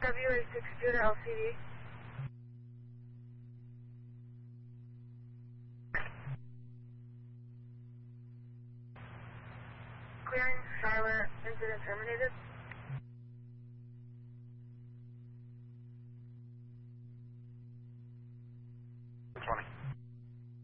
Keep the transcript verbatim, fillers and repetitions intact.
W A six two to L C D. Clearing Charlotte, incident terminated. twenty.